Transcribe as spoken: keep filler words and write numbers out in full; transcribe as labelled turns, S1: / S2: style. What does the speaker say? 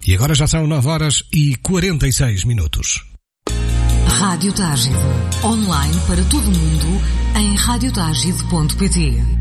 S1: E agora já são nove horas e quarenta e seis minutos.
S2: Rádio Tágide. Online para todo o mundo em rádio tágide ponto pt.